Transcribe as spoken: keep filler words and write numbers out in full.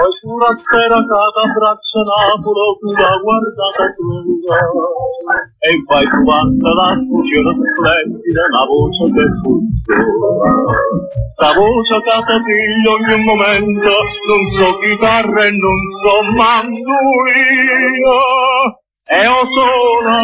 Pura sferacata braccia Napoli, pura guardata sua. E vai trovando la fucina splendida, la voce che funziona. La voce che ti piglia ogni momento, non so chitarra e non so mandolino. E ho solo